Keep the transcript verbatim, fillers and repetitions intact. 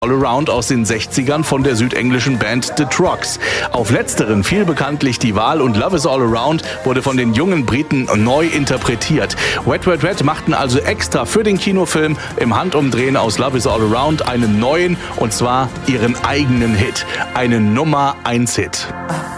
All Around aus den sechzigern von der südenglischen Band The Trucks. Auf letzteren fiel bekanntlich die Wahl und Love is All Around wurde von den jungen Briten neu interpretiet. Wet Wet Wet machten also extra für den Kinofilm im Handumdrehen aus Love is All Around einen neuen, und zwar ihren eigenen Hit. Einen Nummer eins Hit.